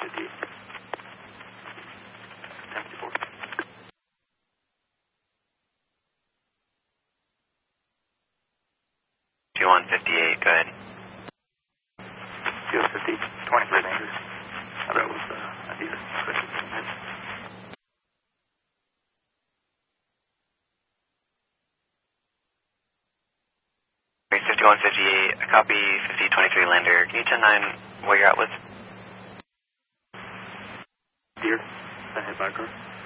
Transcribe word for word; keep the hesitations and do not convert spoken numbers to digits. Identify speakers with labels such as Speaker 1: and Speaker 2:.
Speaker 1: D. ten fifty-four.
Speaker 2: two one fifty-eight, go ahead.
Speaker 1: two fifty, twenty-three meters. Oh, that was uh, Adidas.
Speaker 2: fifty-one fifty-eight, a copy, fifty twenty-three lander. Can you ten nine where you're at with?
Speaker 1: Deer, I hit by car.